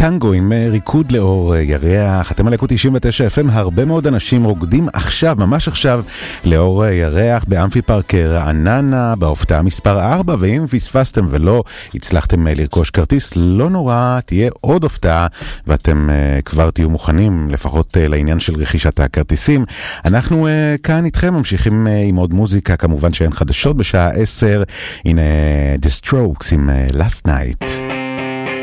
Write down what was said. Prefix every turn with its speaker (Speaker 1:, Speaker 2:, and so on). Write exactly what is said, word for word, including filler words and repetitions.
Speaker 1: טנגו עם ריקוד לאור ירח. אתם על להקות תשעים ותשע אף אם. הרבה מאוד אנשים רוקדים עכשיו, ממש עכשיו, לאור ירח באמפי פארק רעננה, בהופעה מספר ארבע. ואם פספסתם ולא הצלחתם לרכוש כרטיס, לא נורא, תהיה עוד הופעה ואתם כבר תהיו מוכנים לפחות לעניין של רכישת הכרטיסים. אנחנו כאן איתכם ממשיכים עם עוד מוזיקה, כמובן שאין חדשות בשעה עשר. הנה The Strokes עם Last Night.